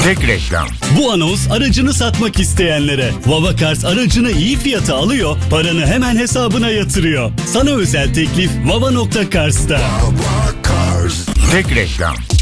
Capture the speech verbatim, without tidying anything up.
Tek reklam. Bu anons aracını satmak isteyenlere. Vava Cars aracını iyi fiyata alıyor, paranı hemen hesabına yatırıyor. Sana özel teklif vava nokta cars'ta. Tek reklam.